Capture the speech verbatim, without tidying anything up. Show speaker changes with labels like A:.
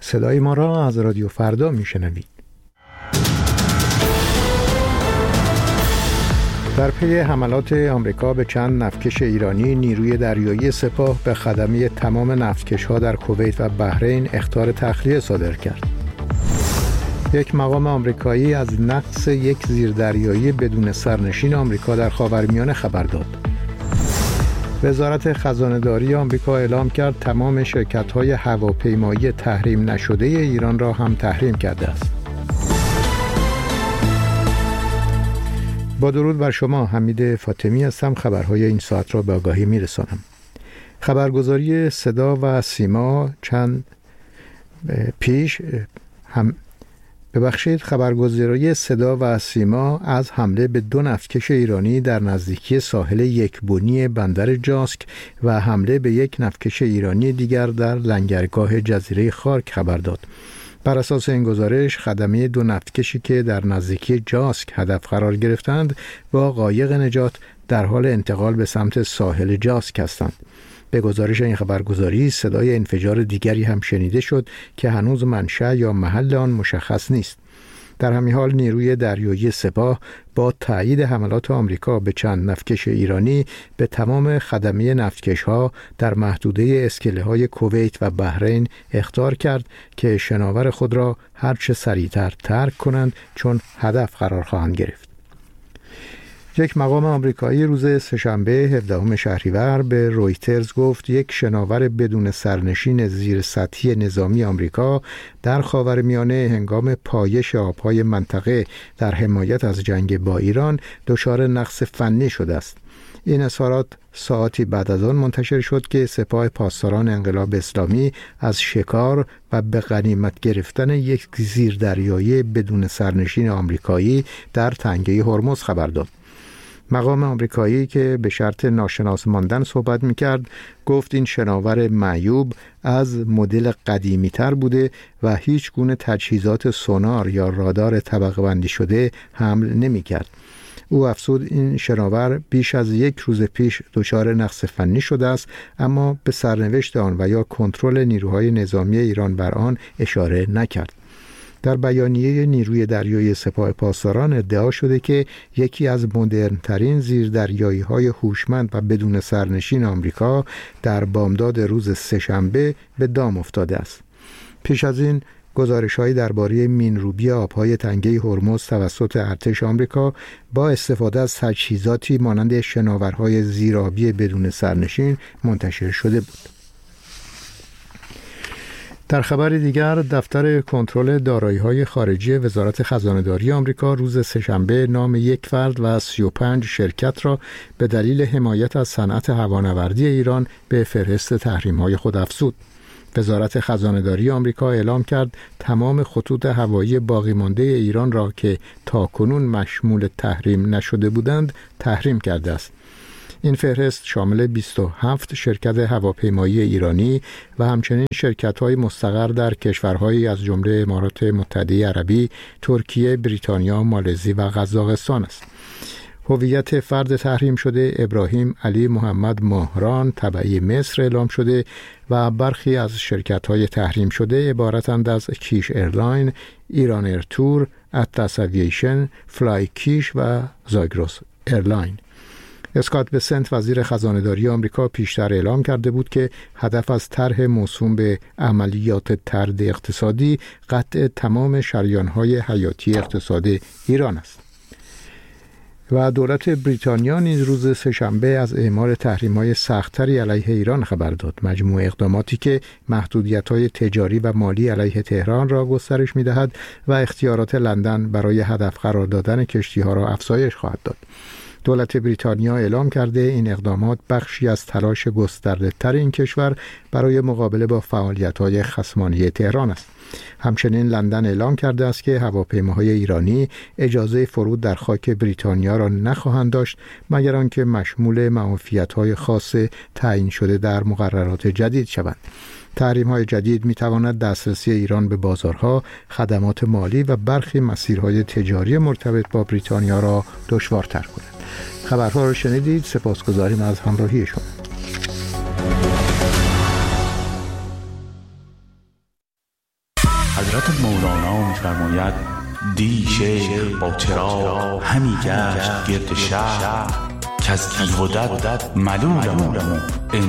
A: صدای ما را از رادیو فردا میشنوید. در پی حملات آمریکا به چند نفتکش ایرانی، نیروی دریایی سپاه به خدمه تمام نفتکش‌ها در کویت و بحرین اخطار تخلیه صادر کرد. یک مقام آمریکایی از نقص یک زیردریایی بدون سرنشین آمریکا در خاورمیانه خبر داد. وزارت خزانه‌داری آمریکا اعلام کرد تمام شرکت‌های هواپیمایی تحریم نشده ایران را هم تحریم کرده است. با درود بر شما، حمید فاطمی هستم. خبرهای این ساعت را به آگاهی می‌رسانم. خبرگزاری صدا و سیما چند پیش هم ببخشید خبرگزاری صدا و سیما از حمله به دو نفتکش ایرانی در نزدیکی ساحل یکبنی بندر جاسک و حمله به یک نفتکش ایرانی دیگر در لنگرگاه جزیره خارک خبر داد. بر اساس این گزارش، خدمه دو نفتکشی که در نزدیکی جاسک هدف قرار گرفتند با قایق نجات در حال انتقال به سمت ساحل جاسک هستند. به گزارش این خبرگزاری، صدای انفجار دیگری هم شنیده شد که هنوز منشأ یا محل آن مشخص نیست. در همین حال نیروی دریایی سپاه با تایید حملات آمریکا به چند نفتکش ایرانی به تمام خدمه نفتکش‌ها در محدوده اسکله‌های کویت و بحرین اخطار کرد که شناور خود را هرچه سریعتر ترک کنند، چون هدف قرار خواهند گرفت. یک مقام آمریکایی روز سه‌شنبه هفدهم شهریور به رویترز گفت یک شناور بدون سرنشین زیر سطحی نظامی آمریکا در خاورمیانه هنگام پایش آبهای منطقه در حمایت از جنگ با ایران دچار نقص فنی شده است. این اظهارات ساعتی بعد از آن منتشر شد که سپاه پاسداران انقلاب اسلامی از شکار و به غنیمت گرفتن یک زیردریایی بدون سرنشین آمریکایی در تنگه هرمز خبر داد. مقام آمریکایی که به شرط ناشناس ماندن صحبت می‌کرد گفت این شناور معیوب از مدل قدیمی تر بوده و هیچ گونه تجهیزات سونار یا رادار طبقه بندی شده حمل نمی‌کرد. او افزود این شناور بیش از یک روز پیش دچار نقص فنی شده است، اما به سرنوشت آن و یا کنترل نیروهای نظامی ایران بر آن اشاره نکرد. در بیانیه نیروی دریایی سپاه پاسداران ادعا شده که یکی از مدرن‌ترین زیردریایی‌های هوشمند و بدون سرنشین آمریکا در بامداد روز سه‌شنبه به دام افتاده است. پیش از این گزارش‌هایی درباره مین‌روبی آب‌های تنگه هرمز توسط ارتش آمریکا با استفاده از تجهیزاتی مانند شناورهای زیرآبی بدون سرنشین منتشر شده بود. در خبر دیگر، دفتر کنترل دارایی‌های خارجی وزارت خزانه‌داری آمریکا روز سه‌شنبه نام یک فرد و سی و پنج شرکت را به دلیل حمایت از صنعت هوانوردی ایران به فهرست تحریم‌های خود افزود. وزارت خزانه‌داری آمریکا اعلام کرد تمام خطوط هوایی باقی مانده ایران را که تاکنون مشمول تحریم نشده بودند تحریم کرده است. این فهرست شامل بیست و هفت شرکت هواپیمایی ایرانی و همچنین شرکت‌های مستقر در کشورهایی از جمله امارات متحده عربی، ترکیه، بریتانیا، مالزی و قزاقستان است. هویت فرد تحریم شده ابراهیم علی محمد ماهران تبعی مصر اعلام شده و برخی از شرکت‌های تحریم شده عبارتند از کیش ایرلاین، ایران ایرتور، اتلس اوییشن، فلای کیش و زاگرس ایرلاین. اسکات بسنت وزیر خزانه‌داری آمریکا پیشتر اعلام کرده بود که هدف از طرح موسوم به عملیات طرد اقتصادی قطع تمام شریان‌های حیاتی اقتصاد ایران است. و دولت بریتانیا نیز روز سه‌شنبه از اعمال تحریم‌های سخت‌تری علیه ایران خبر داد. مجموع اقداماتی که محدودیت‌های تجاری و مالی علیه تهران را گسترش می‌دهد و اختیارات لندن برای هدف قرار دادن کشتی‌ها را افزایش خواهد داد. دولت بریتانیا اعلام کرده این اقدامات بخشی از تلاش گسترده‌تر این کشور برای مقابله با فعالیت‌های خصمانه تهران است. همچنین لندن اعلام کرده است که هواپیماهای ایرانی اجازه فرود در خاک بریتانیا را نخواهند داشت مگر آنکه مشمول معافیت‌های خاص تعیین شده در مقررات جدید شوند. تحریم‌های جدید می‌تواند دسترسی ایران به بازارها، خدمات مالی و برخی مسیرهای تجاری مرتبط با بریتانیا را دشوارتر کند. خبرها را شنیدید. سپاسگزاریم از همراهی شما.
B: حضرت مولانا می‌فرماید دی شیخ با چراغ همی گشت گرد شهر که از کیهودت ملولم